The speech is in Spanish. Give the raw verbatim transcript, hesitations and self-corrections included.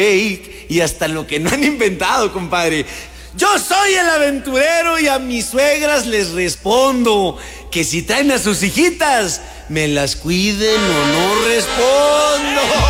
y hasta lo que no han inventado, compadre. Yo soy el aventurero y a mis suegras les respondo que si traen a sus hijitas, me las cuiden o no respondo.